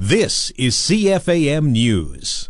This is CFAM News.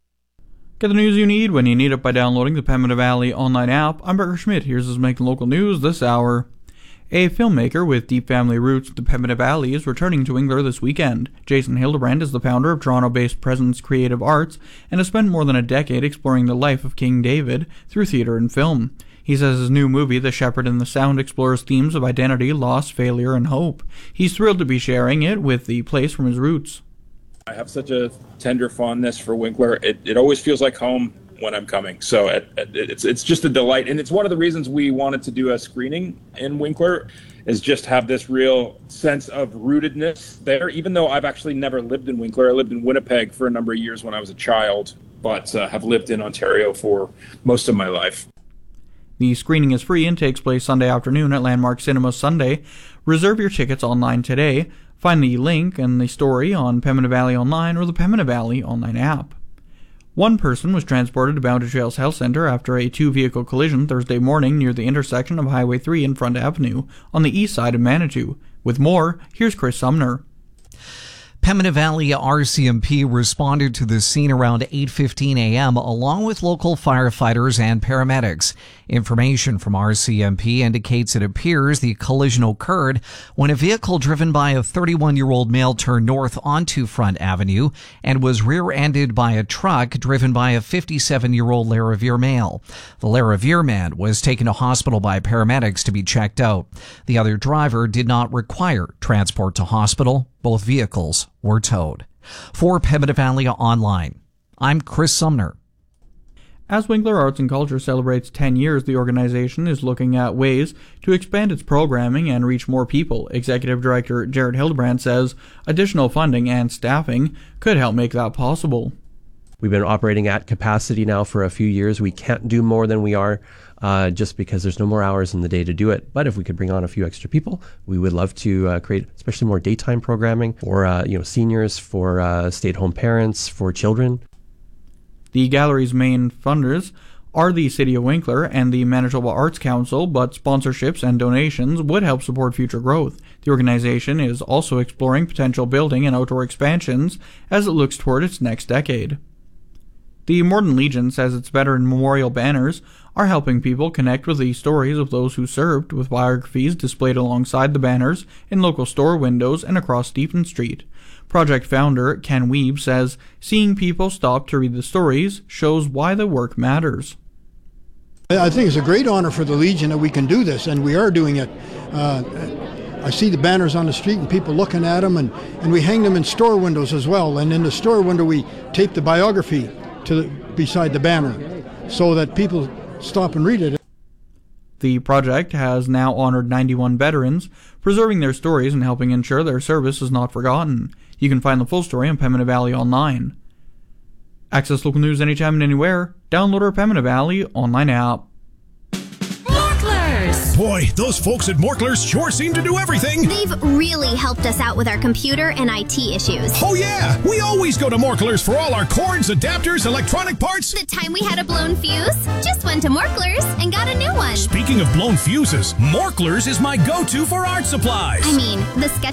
Get the news you need when you need it by downloading the Pembina Valley online app. I'm Becker Schmidt. Here's what's making local news this hour. A filmmaker with deep family roots in the Pembina Valley is returning to Winkler this weekend. Jason Hildebrand is the founder of Toronto-based Presence Creative Arts and has spent more than a decade exploring the life of King David through theater and film. He says his new movie, The Shepherd and the Sound, explores themes of identity, loss, failure, and hope. He's thrilled to be sharing it with the place from his roots. I have such a tender fondness for Winkler. It always feels like home when I'm coming. So it's just a delight. And it's one of the reasons we wanted to do a screening in Winkler, is just have this real sense of rootedness there. Even though I've actually never lived in Winkler. I lived in Winnipeg for a number of years when I was a child, but have lived in Ontario for most of my life. The screening is free and takes place Sunday afternoon at Landmark Cinema Sunday. Reserve your tickets online today. Find the link and the story on Pembina Valley Online or the Pembina Valley Online app. One person was transported to Boundary Trails Health Centre after a two-vehicle collision Thursday morning near the intersection of Highway 3 and Front Avenue on the east side of Manitou. With more, here's Chris Sumner. Pembina Valley RCMP responded to the scene around 8:15 a.m. along with local firefighters and paramedics. Information from RCMP indicates it appears the collision occurred when a vehicle driven by a 31-year-old male turned north onto Front Avenue and was rear-ended by a truck driven by a 57-year-old Lariviere male. The Lariviere man was taken to hospital by paramedics to be checked out. The other driver did not require transport to hospital. Both vehicles were towed. For Pembina Valley Online, I'm Chris Sumner. As Winkler Arts and Culture celebrates 10 years, the organization is looking at ways to expand its programming and reach more people. Executive Director Jared Hildebrand says additional funding and staffing could help make that possible. We've been operating at capacity now for a few years. We can't do more than we are just because there's no more hours in the day to do it. But if we could bring on a few extra people, we would love to create especially more daytime programming for seniors, for stay-at-home parents, for children. The gallery's main funders are the City of Winkler and the Manitoba Arts Council, but sponsorships and donations would help support future growth. The organization is also exploring potential building and outdoor expansions as it looks toward its next decade. The Morden Legion says its veteran memorial banners are helping people connect with the stories of those who served, with biographies displayed alongside the banners in local store windows and across Stephen Street. Project founder Ken Weeb says seeing people stop to read the stories shows why the work matters. I think it's a great honor for the Legion that we can do this, and we are doing it. I see the banners on the street and people looking at them, and we hang them in store windows as well. And in the store window, we tape the biography beside the banner so that people stop and read it. The project has now honored 91 veterans, preserving their stories and helping ensure their service is not forgotten. You can find the full story on Pembina Valley Online. Access local news anytime and anywhere. Download our Pembina Valley Online app. Boy, those folks at Morklers sure seem to do everything. They've really helped us out with our computer and IT issues. Oh yeah, we always go to Morklers for all our cords, adapters, electronic parts. The time we had a blown fuse, just went to Morklers and got a new one. Speaking of blown fuses, Morklers is my go-to for art supplies. I mean, the sketch